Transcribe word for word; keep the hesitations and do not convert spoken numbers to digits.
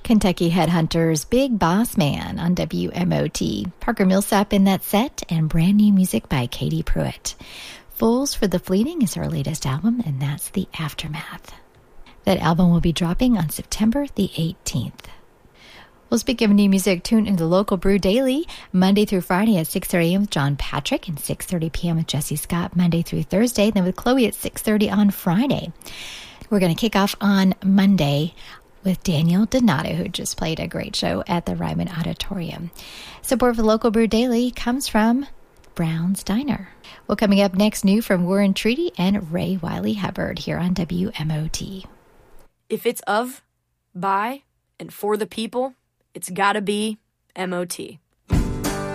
Kentucky Headhunters' Big Boss Man on W M O T. Parker Millsap in that set, and brand new music by Katie Pruitt. Fools for the Fleeting is her latest album, and that's The Aftermath. That album will be dropping on September the eighteenth. Well, speaking of new music, tune into Local Brew Daily, Monday through Friday at six thirty a.m. with John Patrick and six thirty p.m. with Jesse Scott, Monday through Thursday, then with Chloe at six thirty on Friday. We're going to kick off on Monday with Daniel Donato, who just played a great show at the Ryman Auditorium. Support for Local Brew Daily comes from Brown's Diner. Well, coming up next, new from Warren Treaty and Ray Wiley Hubbard here on W M O T. If it's of, by, and for the people, it's gotta be M O T.